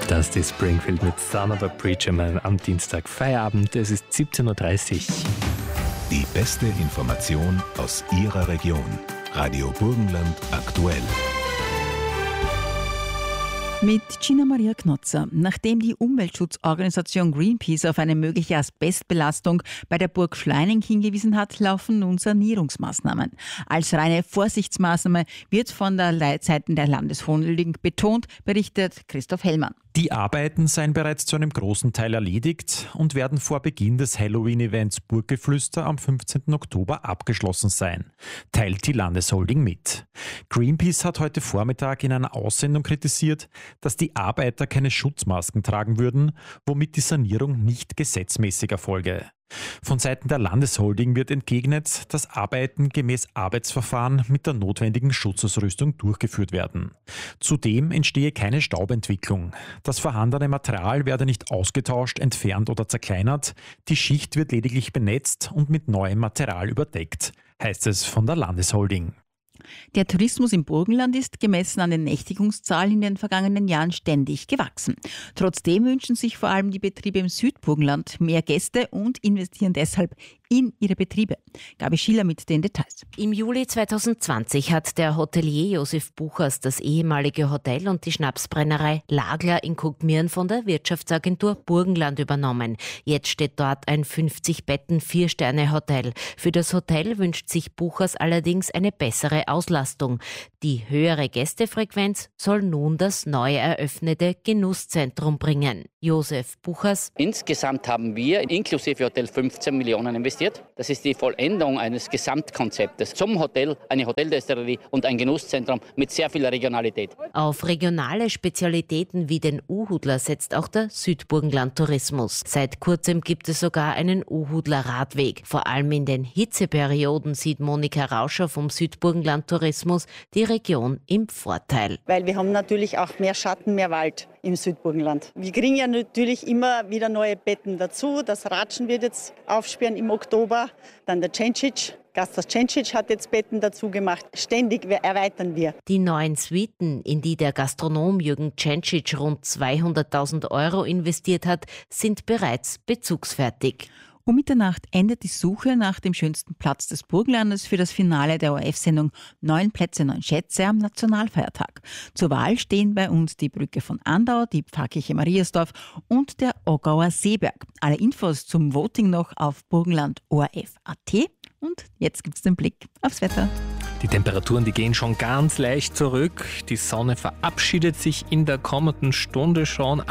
Das ist Springfield mit Son of a Preacher Man am Dienstag Feierabend. Es ist 17.30 Uhr. Die beste Information aus Ihrer Region. Radio Burgenland aktuell. Mit Gina Maria Knotzer. Nachdem die Umweltschutzorganisation Greenpeace auf eine mögliche Asbestbelastung bei der Burg Schleining hingewiesen hat, laufen nun Sanierungsmaßnahmen. Als reine Vorsichtsmaßnahme wird von der Seite der Landesholding betont, berichtet Christoph Hellmann. Die Arbeiten seien bereits zu einem großen Teil erledigt und werden vor Beginn des Halloween-Events Burggeflüster am 15. Oktober abgeschlossen sein, teilt die Landesholding mit. Greenpeace hat heute Vormittag in einer Aussendung kritisiert, dass die Arbeiter keine Schutzmasken tragen würden, womit die Sanierung nicht gesetzmäßig erfolge. Von Seiten der Landesholding wird entgegnet, dass Arbeiten gemäß Arbeitsverfahren mit der notwendigen Schutzausrüstung durchgeführt werden. Zudem entstehe keine Staubentwicklung. Das vorhandene Material werde nicht ausgetauscht, entfernt oder zerkleinert. Die Schicht wird lediglich benetzt und mit neuem Material überdeckt, heißt es von der Landesholding. Der Tourismus im Burgenland ist gemessen an den Nächtigungszahlen in den vergangenen Jahren ständig gewachsen. Trotzdem wünschen sich vor allem die Betriebe im Südburgenland mehr Gäste und investieren deshalb in ihre Betriebe. Gabi Schiller mit den Details. Im Juli 2020 hat der Hotelier Josef Buchers das ehemalige Hotel und die Schnapsbrennerei Lagler in Kuckmirn von der Wirtschaftsagentur Burgenland übernommen. Jetzt steht dort ein 50-Betten-4-Sterne-Hotel. Für das Hotel wünscht sich Buchers allerdings eine bessere Auslastung. Die höhere Gästefrequenz soll nun das neu eröffnete Genusszentrum bringen. Josef Buchers: Insgesamt haben wir inklusive Hotel 15 Millionen investiert. Das ist die Vollendung eines Gesamtkonzeptes zum Hotel, eine Hoteldestillerie und ein Genusszentrum mit sehr viel Regionalität. Auf regionale Spezialitäten wie den Uhudler setzt auch der Südburgenland Tourismus. Seit kurzem gibt es sogar einen Uhudler Radweg. Vor allem in den Hitzeperioden sieht Monika Rauscher vom Südburgenland Tourismus die Region im Vorteil. Weil wir haben natürlich auch mehr Schatten, mehr Wald im Südburgenland. Wir kriegen ja natürlich immer wieder neue Betten dazu. Das Ratschen wird jetzt aufsperren im Oktober. Dann der Cencic. Gastas Cencic hat jetzt Betten dazu gemacht. Ständig erweitern wir. Die neuen Suiten, in die der Gastronom Jürgen Cencic rund 200.000 € investiert hat, sind bereits bezugsfertig. Um Mitternacht endet die Suche nach dem schönsten Platz des Burgenlandes für das Finale der ORF-Sendung 9 Plätze, 9 Schätze am Nationalfeiertag. Zur Wahl stehen bei uns die Brücke von Andau, die Pfarrkirche Mariasdorf und der Oggauer Seeberg. Alle Infos zum Voting noch auf burgenland.orf.at. Und jetzt gibt's den Blick aufs Wetter. Die Temperaturen, die gehen schon ganz leicht zurück. Die Sonne verabschiedet sich in der kommenden Stunde schon.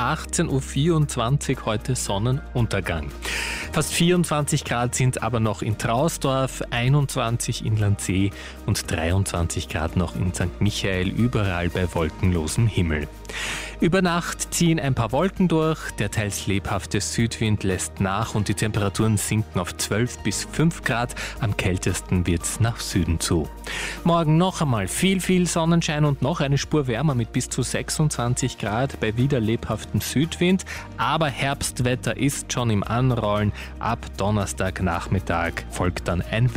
18.24 Uhr heute Sonnenuntergang. Fast 24 Grad sind aber noch in Trausdorf, 21 in Landsee und 23 Grad noch in St. Michael, überall bei wolkenlosem Himmel. Über Nacht ziehen ein paar Wolken durch, der teils lebhafte Südwind lässt nach und die Temperaturen sinken auf 12 bis 5 Grad. Am kältesten wird's nach Süden zu. Morgen noch einmal viel Sonnenschein und noch eine Spur wärmer mit bis zu 26 Grad bei wieder lebhaftem Südwind. Aber Herbstwetter ist schon im Anrollen. Ab Donnerstagnachmittag folgt dann ein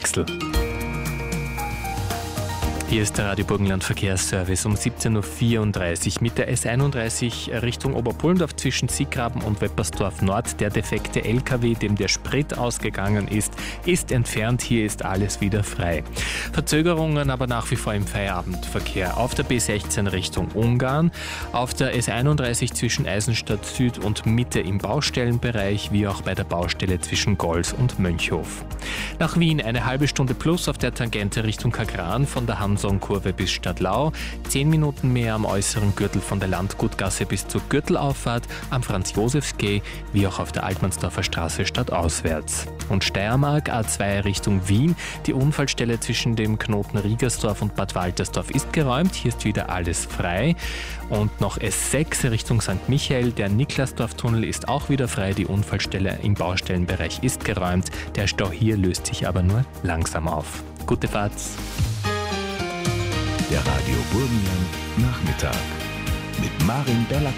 Wetterwechsel. Hier ist der Radio Burgenland Verkehrsservice um 17.34 Uhr mit der S31 Richtung Oberpullendorf zwischen Siegraben und Weppersdorf Nord. Der defekte LKW, dem der Sprit ausgegangen ist entfernt. Hier ist alles wieder frei. Verzögerungen aber nach wie vor im Feierabendverkehr auf der B16 Richtung Ungarn, auf der S31 zwischen Eisenstadt Süd und Mitte im Baustellenbereich, wie auch bei der Baustelle zwischen Gols und Mönchhof. Nach Wien eine halbe Stunde plus auf der Tangente Richtung Kagran von der Hanson-Kurve bis Stadtlau, 10 Minuten mehr am äußeren Gürtel von der Landgutgasse bis zur Gürtelauffahrt, am Franz-Josefs-Quai, wie auch auf der Altmannsdorfer Straße stadtauswärts. Und Steiermark, A2 Richtung Wien, die Unfallstelle zwischen dem Knoten Riegersdorf und Bad Waltersdorf ist geräumt, hier ist wieder alles frei. Und noch S6 Richtung St. Michael, der Niklasdorf-Tunnel ist auch wieder frei, die Unfallstelle im Baustellenbereich ist geräumt, der Stau hier löst sich aber nur langsam auf. Gute Fahrt! Der Radio Burgenland Nachmittag mit Marin Berlack.